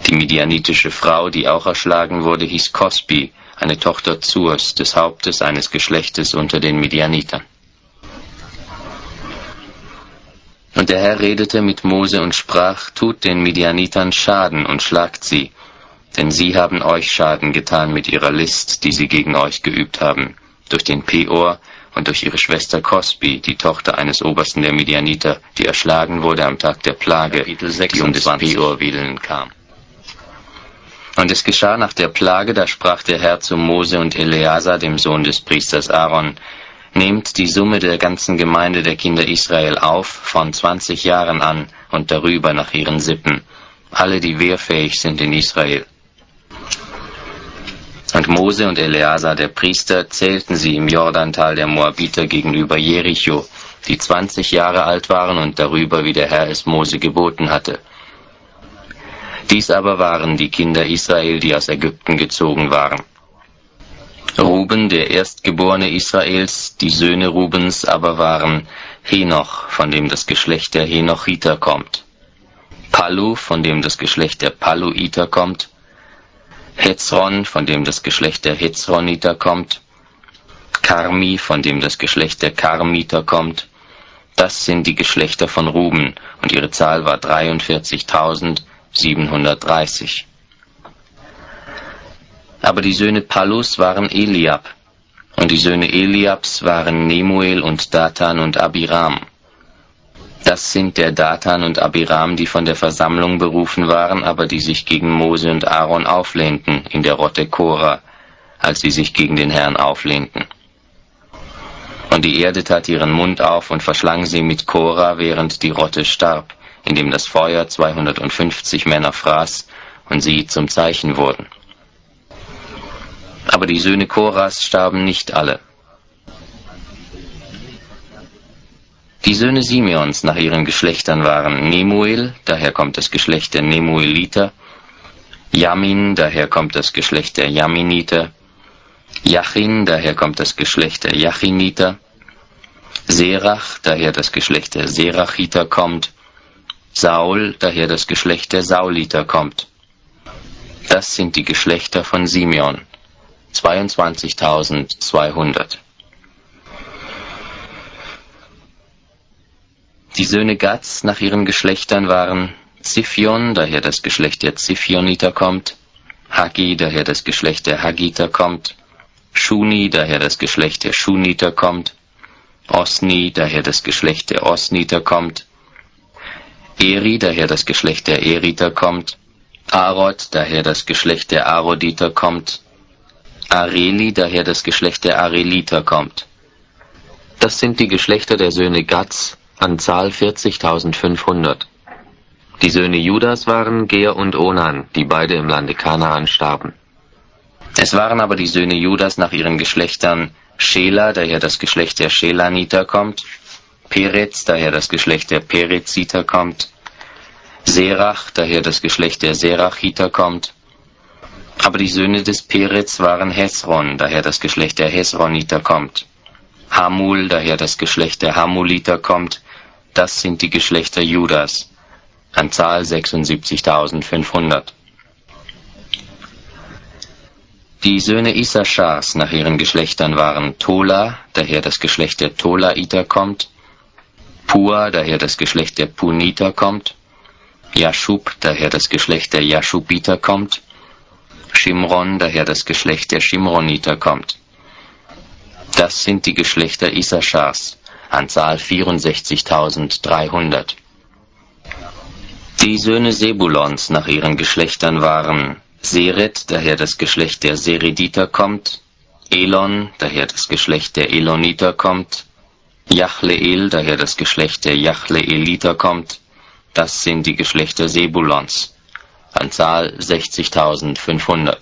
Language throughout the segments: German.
Die midianitische Frau, die auch erschlagen wurde, hieß Cosbi, eine Tochter Zurs, des Hauptes eines Geschlechtes unter den Midianitern. Und der Herr redete mit Mose und sprach: Tut den Midianitern Schaden und schlagt sie, denn sie haben euch Schaden getan mit ihrer List, die sie gegen euch geübt haben, durch den Peor und durch ihre Schwester Cosbi, die Tochter eines Obersten der Midianiter, die erschlagen wurde am Tag der Plage, die um des Peor willen kam. Und es geschah nach der Plage, da sprach der Herr zu Mose und Eleazar, dem Sohn des Priesters Aaron: Nehmt die Summe der ganzen Gemeinde der Kinder Israel auf, von 20 Jahren an und darüber nach ihren Sippen, alle, die wehrfähig sind in Israel. Und Mose und Eleazar, der Priester, zählten sie im Jordantal der Moabiter gegenüber Jericho, die 20 Jahre alt waren und darüber, wie der Herr es Mose geboten hatte. Dies aber waren die Kinder Israel, die aus Ägypten gezogen waren. Ruben, der Erstgeborene Israels, die Söhne Rubens aber waren Henoch, von dem das Geschlecht der Henochiter kommt, Pallu, von dem das Geschlecht der Palluiter kommt, Hezron, von dem das Geschlecht der Hezroniter kommt, Karmi, von dem das Geschlecht der Karmiter kommt. Das sind die Geschlechter von Ruben, und ihre Zahl war 43.730. Aber die Söhne Pallus waren Eliab, und die Söhne Eliabs waren Nemuel und Datan und Abiram. Das sind der Datan und Abiram, die von der Versammlung berufen waren, aber die sich gegen Mose und Aaron auflehnten in der Rotte Korah, als sie sich gegen den Herrn auflehnten. Und die Erde tat ihren Mund auf und verschlang sie mit Korah, während die Rotte starb, indem das Feuer 250 Männer fraß und sie zum Zeichen wurden. Aber die Söhne Korahs starben nicht alle. Die Söhne Simeons nach ihren Geschlechtern waren Nemuel, daher kommt das Geschlecht der Nemueliter, Jamin, daher kommt das Geschlecht der Jaminiter, Jachin, daher kommt das Geschlecht der Jachiniter, Serach, daher das Geschlecht der Serachiter kommt, Saul, daher das Geschlecht der Sauliter kommt. Das sind die Geschlechter von Simeon, 22.200. Die Söhne Gads nach ihren Geschlechtern waren Ziphion, daher das Geschlecht der Ziphioniter kommt, Haggi, daher das Geschlecht der Haggiter kommt, Shuni, daher das Geschlecht der Shuniter kommt, Osni, daher das Geschlecht der Osniter kommt, Eri, daher das Geschlecht der Eriter kommt, Arod, daher das Geschlecht der Aroditer kommt, Areli, daher das Geschlecht der Areliter kommt. Das sind die Geschlechter der Söhne Gads, an Zahl 40.500. Die Söhne Judas waren Ger und Onan, die beide im Lande Kanaan starben. Es waren aber die Söhne Judas nach ihren Geschlechtern Schela, daher das Geschlecht der Schelaniter kommt, Perez, daher das Geschlecht der Pereziter kommt, Serach, daher das Geschlecht der Serachiter kommt. Aber die Söhne des Perez waren Hesron, daher das Geschlecht der Hesroniter kommt, Hamul, daher das Geschlecht der Hamuliter kommt. Das sind die Geschlechter Judas, an Zahl 76.500. Die Söhne Issachars nach ihren Geschlechtern waren Tola, daher das Geschlecht der Tolaiter kommt, Pua, daher das Geschlecht der Puniter kommt, Jaschub, daher das Geschlecht der Jaschubiter kommt, Shimron, daher das Geschlecht der Shimroniter kommt. Das sind die Geschlechter Issachars, an Zahl 64.300. Die Söhne Sebulons nach ihren Geschlechtern waren Seret, daher das Geschlecht der Serediter kommt, Elon, daher das Geschlecht der Eloniter kommt, Jachleel, daher das Geschlecht der Jachleeliter kommt. Das sind die Geschlechter Sebulons, an Zahl 60.500.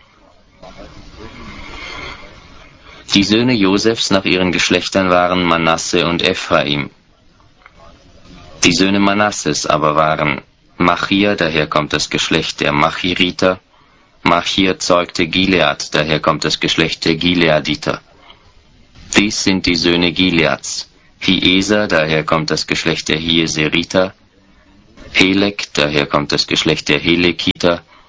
Die Söhne Josefs nach ihren Geschlechtern waren Manasse und Ephraim. Die Söhne Manasses aber waren Machir, daher kommt das Geschlecht der Machiriter. Machir zeugte Gilead, daher kommt das Geschlecht der Gileaditer. Dies sind die Söhne Gileads. Hieser, daher kommt das Geschlecht der Hieseriter. Helek, daher kommt das Geschlecht der Helekiter.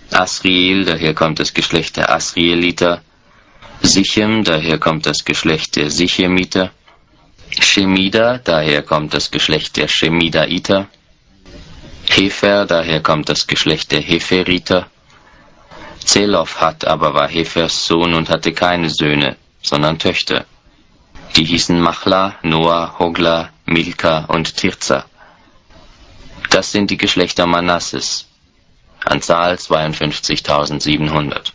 Asriel, daher kommt das Geschlecht der Asrieliter. Sichem, daher kommt das Geschlecht der Sichemiter. Shemida, daher kommt das Geschlecht der Shemidaiter. Hefer, daher kommt das Geschlecht der Heferiter. Zelophat aber war Hefers Sohn und hatte keine Söhne, sondern Töchter. Die hießen Machla, Noah, Hogla, Milka und Tirza. Das sind die Geschlechter Manasses. An Zahl 52.700.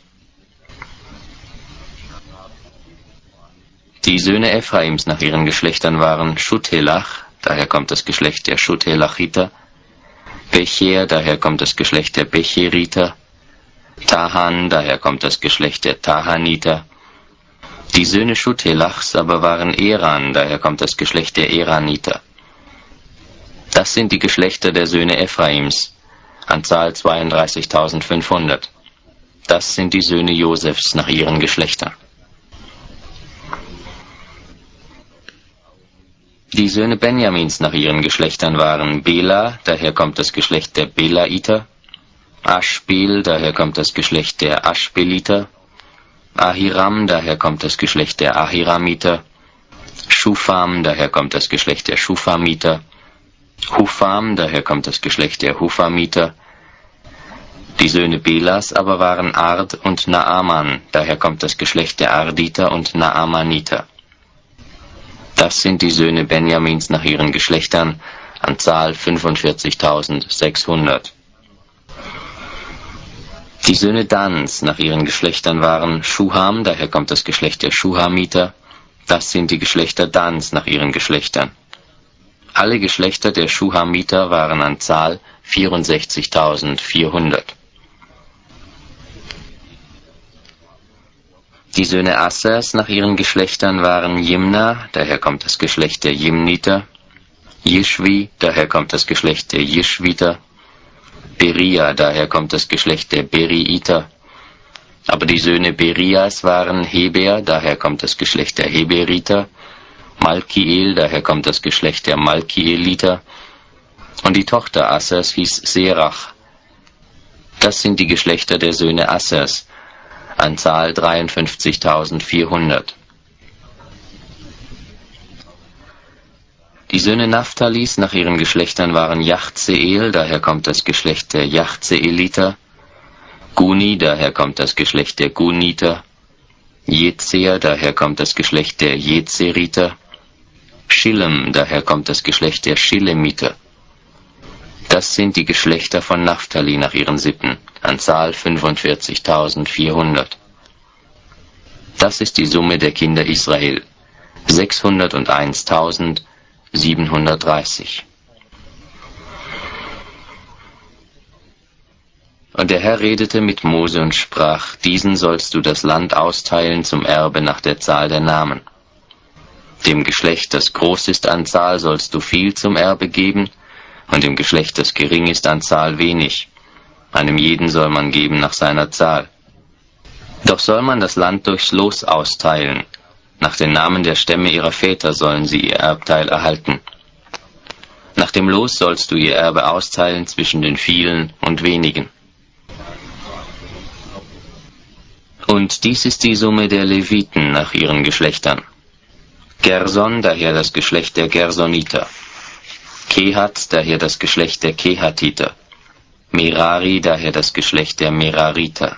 Die Söhne Ephraims nach ihren Geschlechtern waren Shuthelach, daher kommt das Geschlecht der Shuthelachiter. Becher, daher kommt das Geschlecht der Becheriter. Tahan, daher kommt das Geschlecht der Tahaniter. Die Söhne Shuthelachs aber waren Eran, daher kommt das Geschlecht der Eraniter. Das sind die Geschlechter der Söhne Ephraims, an Zahl 32.500. Das sind die Söhne Josefs nach ihren Geschlechtern. Die Söhne Benjamins nach ihren Geschlechtern waren Bela, daher kommt das Geschlecht der Belaiter. Aschbel, daher kommt das Geschlecht der Aschbeliter. Ahiram, daher kommt das Geschlecht der Ahiramiter. Shufam, daher kommt das Geschlecht der Shufamiter. Hufam, daher kommt das Geschlecht der Hufamiter. Die Söhne Belas aber waren Ard und Naaman, daher kommt das Geschlecht der Arditer und Naamaniter. Das sind die Söhne Benjamins nach ihren Geschlechtern, an Zahl 45.600. Die Söhne Dans nach ihren Geschlechtern waren Schuham, daher kommt das Geschlecht der Schuhamiter. Das sind die Geschlechter Dans nach ihren Geschlechtern. Alle Geschlechter der Schuhamiter waren an Zahl 64.400. Die Söhne Assers nach ihren Geschlechtern waren Jimna, daher kommt das Geschlecht der Jimniter. Jishvi, daher kommt das Geschlecht der Jishviter. Beria, daher kommt das Geschlecht der Beriiter. Aber die Söhne Berias waren Heber, daher kommt das Geschlecht der Heberiter. Malkiel, daher kommt das Geschlecht der Malkieliter. Und die Tochter Assers hieß Serach. Das sind die Geschlechter der Söhne Assers, an Zahl 53.400. Die Söhne Naphthalis nach ihren Geschlechtern waren Jachzeel, daher kommt das Geschlecht der Jachzeeliter. Guni, daher kommt das Geschlecht der Guniter. Jezer, daher kommt das Geschlecht der Jezeriter. Schillem, daher kommt das Geschlecht der Schillemiter. Das sind die Geschlechter von Naphtali nach ihren Sippen, an Zahl 45.400. Das ist die Summe der Kinder Israel, 601.730. Und der Herr redete mit Mose und sprach, diesen sollst du das Land austeilen zum Erbe nach der Zahl der Namen. Dem Geschlecht, das groß ist an Zahl, sollst du viel zum Erbe geben, und dem Geschlecht, das gering ist an Zahl, wenig. Einem jeden soll man geben nach seiner Zahl. Doch soll man das Land durchs Los austeilen. Nach den Namen der Stämme ihrer Väter sollen sie ihr Erbteil erhalten. Nach dem Los sollst du ihr Erbe austeilen zwischen den vielen und wenigen. Und dies ist die Summe der Leviten nach ihren Geschlechtern. Gerson, daher das Geschlecht der Gersoniter. Kehat, daher das Geschlecht der Kehatiter. Merari, daher das Geschlecht der Merariter.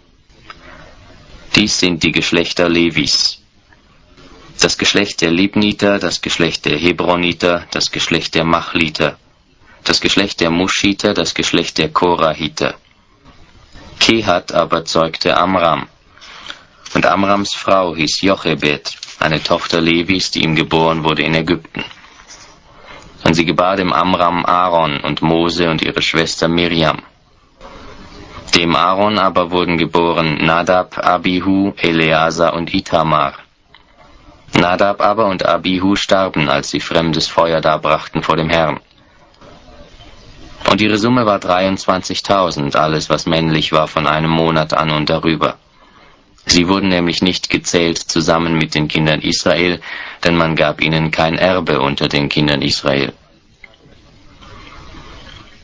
Dies sind die Geschlechter Levis. Das Geschlecht der Libniter, das Geschlecht der Hebroniter, das Geschlecht der Machliter, das Geschlecht der Muschiter, das Geschlecht der Korahiter. Kehat aber zeugte Amram. Und Amrams Frau hieß Jochebed, eine Tochter Levis, die ihm geboren wurde in Ägypten. Und sie gebar dem Amram Aaron und Mose und ihre Schwester Miriam. Dem Aaron aber wurden geboren Nadab, Abihu, Eleazar und Itamar. Nadab aber und Abihu starben, als sie fremdes Feuer darbrachten vor dem Herrn. Und ihre Summe war 23.000, alles was männlich war von einem Monat an und darüber. Sie wurden nämlich nicht gezählt zusammen mit den Kindern Israel, denn man gab ihnen kein Erbe unter den Kindern Israel.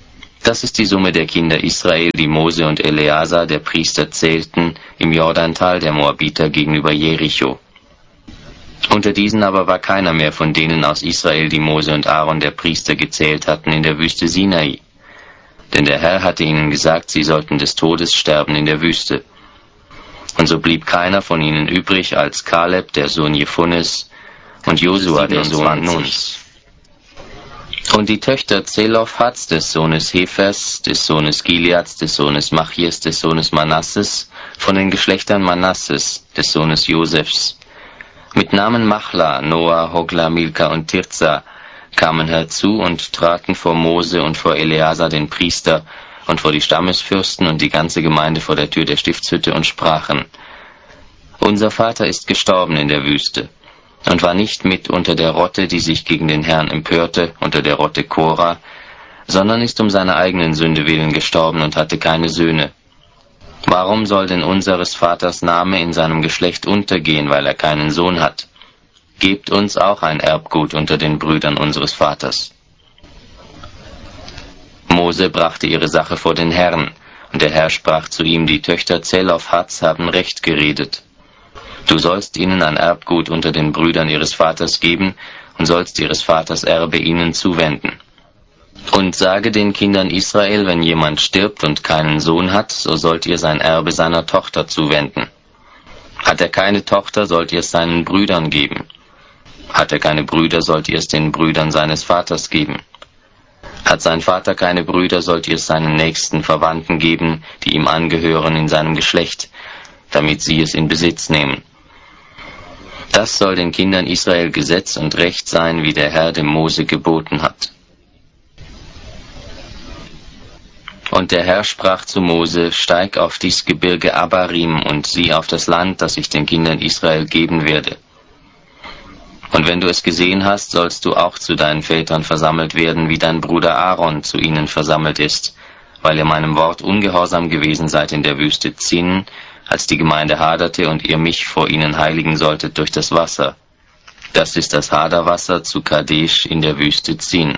Das ist die Summe der Kinder Israel, die Mose und Eleazar, der Priester, zählten im Jordantal der Moabiter gegenüber Jericho. Unter diesen aber war keiner mehr von denen aus Israel, die Mose und Aaron, der Priester, gezählt hatten in der Wüste Sinai. Denn der Herr hatte ihnen gesagt, sie sollten des Todes sterben in der Wüste. Und so blieb keiner von ihnen übrig als Kaleb, der Sohn Jephunes, und Josua, der Sohn Nuns. Und die Töchter Zelofhats, des Sohnes Hephers, des Sohnes Gileads, des Sohnes Machies, des Sohnes Manasses, von den Geschlechtern Manasses, des Sohnes Josefs, mit Namen Machla, Noah, Hogla, Milka und Tirza, kamen herzu und traten vor Mose und vor Eleazar den Priester und vor die Stammesfürsten und die ganze Gemeinde vor der Tür der Stiftshütte und sprachen: Unser Vater ist gestorben in der Wüste und war nicht mit unter der Rotte, die sich gegen den Herrn empörte, unter der Rotte Korah, sondern ist um seiner eigenen Sünde willen gestorben und hatte keine Söhne. Warum soll denn unseres Vaters Name in seinem Geschlecht untergehen, weil er keinen Sohn hat? Gebt uns auch ein Erbgut unter den Brüdern unseres Vaters. Mose brachte ihre Sache vor den Herrn, und der Herr sprach zu ihm: Die Töchter Zelofhats haben recht geredet. Du sollst ihnen ein Erbgut unter den Brüdern ihres Vaters geben und sollst ihres Vaters Erbe ihnen zuwenden. Und sage den Kindern Israel, wenn jemand stirbt und keinen Sohn hat, so sollt ihr sein Erbe seiner Tochter zuwenden. Hat er keine Tochter, sollt ihr es seinen Brüdern geben. Hat er keine Brüder, sollt ihr es den Brüdern seines Vaters geben. Hat sein Vater keine Brüder, sollt ihr es seinen nächsten Verwandten geben, die ihm angehören in seinem Geschlecht, damit sie es in Besitz nehmen. Das soll den Kindern Israel Gesetz und Recht sein, wie der Herr dem Mose geboten hat. Und der Herr sprach zu Mose: Steig auf dies Gebirge Abarim und sieh auf das Land, das ich den Kindern Israel geben werde. Und wenn du es gesehen hast, sollst du auch zu deinen Vätern versammelt werden, wie dein Bruder Aaron zu ihnen versammelt ist, weil ihr meinem Wort ungehorsam gewesen seid in der Wüste Zin, als die Gemeinde haderte und ihr mich vor ihnen heiligen solltet durch das Wasser. Das ist das Haderwasser zu Kadesh in der Wüste Zin.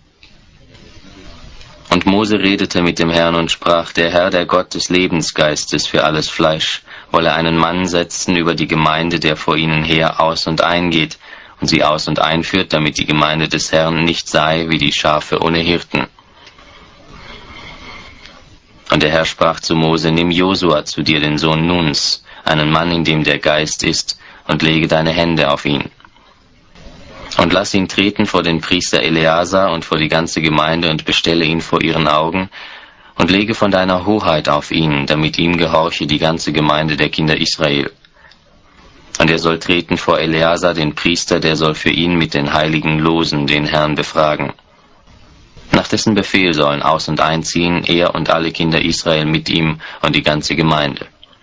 Und Mose redete mit dem Herrn und sprach: Der Herr, der Gott des Lebensgeistes für alles Fleisch, wolle einen Mann setzen über die Gemeinde, der vor ihnen her aus und eingeht und sie aus und einführt, damit die Gemeinde des Herrn nicht sei wie die Schafe ohne Hirten. Und der Herr sprach zu Mose: Nimm Josua zu dir, den Sohn Nuns, einen Mann, in dem der Geist ist, und lege deine Hände auf ihn. Und lass ihn treten vor den Priester Eleazar und vor die ganze Gemeinde und bestelle ihn vor ihren Augen und lege von deiner Hoheit auf ihn, damit ihm gehorche die ganze Gemeinde der Kinder Israel. Und er soll treten vor Eleazar, den Priester, der soll für ihn mit den Heiligen losen, den Herrn befragen. Nach dessen Befehl sollen aus- und einziehen er und alle Kinder Israel mit ihm und die ganze Gemeinde.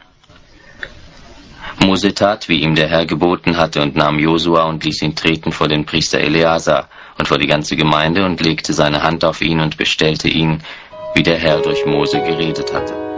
Mose tat, wie ihm der Herr geboten hatte, und nahm Josua und ließ ihn treten vor den Priester Eleazar und vor die ganze Gemeinde und legte seine Hand auf ihn und bestellte ihn, wie der Herr durch Mose geredet hatte.